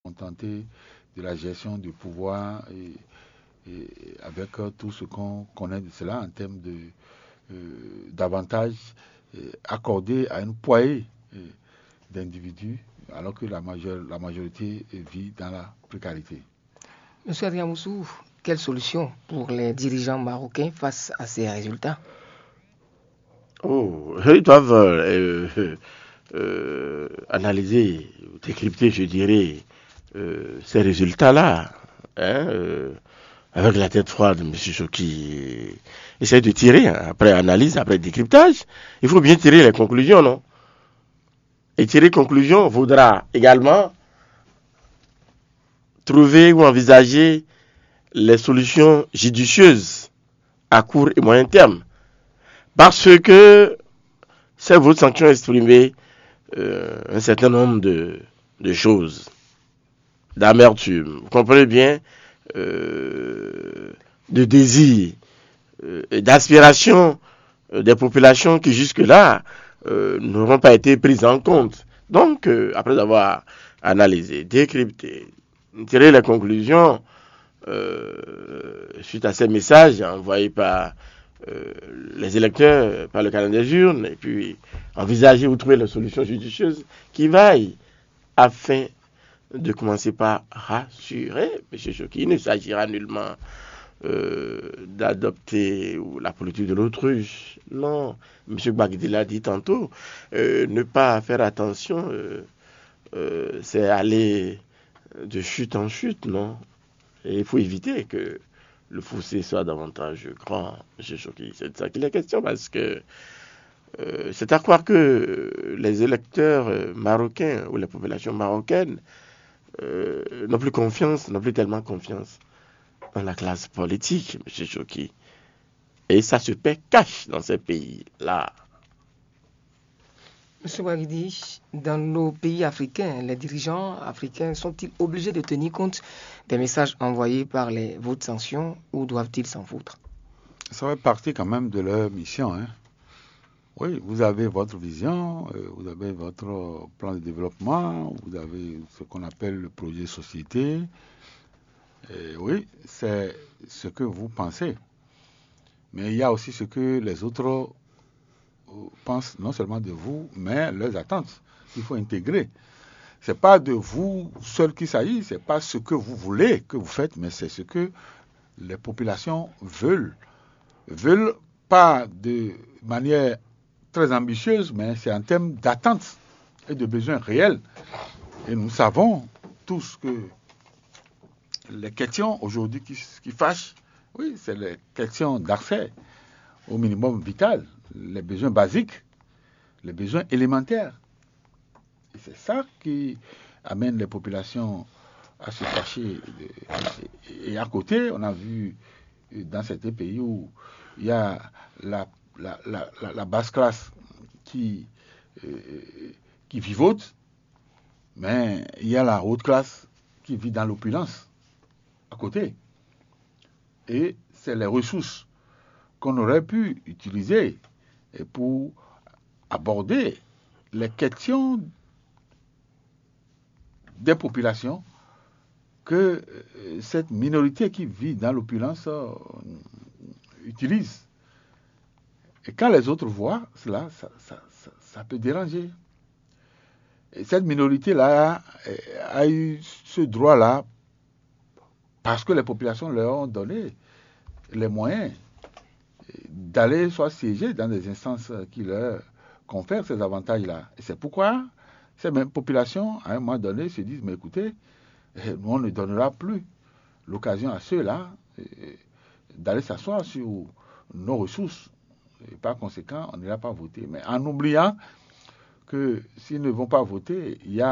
contenter de la gestion du pouvoir et avec tout ce qu'on connaît de cela en termes d'avantages accordés à une poignée d'individus, alors que la majorité vit dans la précarité. Monsieur Adrien Moussou, quelle solution pour les dirigeants marocains face à ces résultats? Ils doivent analyser, décrypter, je dirais, ces résultats-là, avec la tête froide, M. Choki essaie de tirer, après analyse, après décryptage, il faut bien tirer les conclusions, non? Et tirer conclusion vaudra également trouver ou envisager les solutions judicieuses à court et moyen terme. Parce que ces votes sanctions exprimaient un certain nombre de choses, d'amertume, vous comprenez bien, de désir, d'aspiration des populations qui jusque-là n'auront pas été prises en compte. Donc, après avoir analysé, décrypté, tiré les conclusions suite à ces messages envoyés par les électeurs, par le canal des urnes, et puis envisager ou trouver les solutions judicieuses qui vaillent afin de commencer par rassurer M. Choki. Il ne s'agira nullement d'adopter la politique de l'autruche. Non, M. Gbagidi l'a dit tantôt, ne pas faire attention, c'est aller de chute en chute, non? Et il faut éviter que le fossé soit davantage grand, M. Choki. C'est de ça qu'il est question, parce que c'est à croire que les électeurs marocains ou les populations marocaines n'ont plus confiance, n'ont plus tellement confiance dans la classe politique, M. Choki. Et ça se paie cash dans ces pays-là. Monsieur Gbagidi, dans nos pays africains, les dirigeants africains sont-ils obligés de tenir compte des messages envoyés par les votes sanctions ou doivent-ils s'en foutre? Ça fait partie quand même de leur mission, hein. Oui, vous avez votre vision, vous avez votre plan de développement, vous avez ce qu'on appelle le projet société. Et oui, c'est ce que vous pensez. Mais il y a aussi ce que les autres pensent non seulement de vous, mais leurs attentes. Il faut intégrer. C'est pas de vous seul qu'il s'agit, c'est pas ce que vous voulez que vous faites, mais c'est ce que les populations veulent. Veulent pas de manière très ambitieuse, mais c'est en termes d'attentes et de besoins réels. Et nous savons tous que les questions aujourd'hui qui fâchent, oui, c'est les questions d'accès au minimum vital, les besoins basiques, les besoins élémentaires. Et c'est ça qui amène les populations à se fâcher. Et à côté, on a vu dans certains pays où il y a la basse classe qui vivote, mais il y a la haute classe qui vit dans l'opulence à côté. Et c'est les ressources qu'on aurait pu utiliser pour aborder les questions des populations que cette minorité qui vit dans l'opulence utilise. Et quand les autres voient cela, ça peut déranger. Et cette minorité-là a eu ce droit-là parce que les populations leur ont donné les moyens d'aller soit siéger dans des instances qui leur confèrent ces avantages-là. Et c'est pourquoi ces mêmes populations, à un moment donné, se disent, mais écoutez, nous, on ne donnera plus l'occasion à ceux-là d'aller s'asseoir sur nos ressources. Et par conséquent, on n'ira pas voter. Mais en oubliant que s'ils ne vont pas voter, il y a